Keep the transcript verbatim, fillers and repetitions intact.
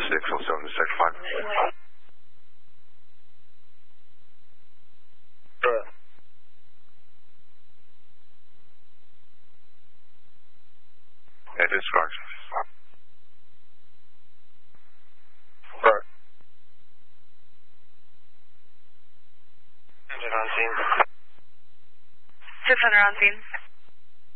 six oh seven to six five. Sure. It is correct. Sure. Engine on scene. six hundred on scene.